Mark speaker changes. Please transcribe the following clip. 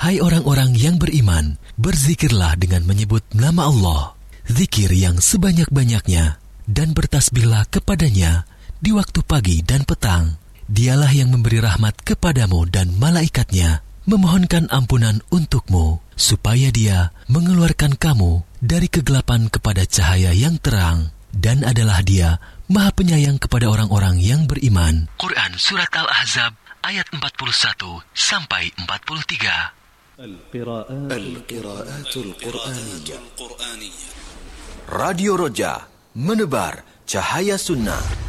Speaker 1: Hai orang-orang yang beriman, berzikirlah dengan menyebut nama Allah, zikir yang sebanyak-banyaknya, dan bertasbihlah kepadanya di waktu pagi dan petang. Dialah yang memberi rahmat kepadamu dan malaikatnya, memohonkan ampunan untukmu, supaya Dia mengeluarkan kamu dari kegelapan kepada cahaya yang terang, dan adalah Dia Maha Penyayang kepada orang-orang yang beriman. Quran Surat Al-Ahzab ayat 41 sampai 43.
Speaker 2: Al-Qiraatul Qur'aniyah.
Speaker 1: Radio Roja, menebar cahaya sunnah.